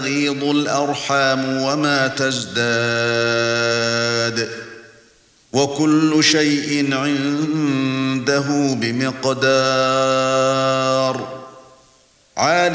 تغيض الأرحام وما تزداد وكل شيء عنده بمقدار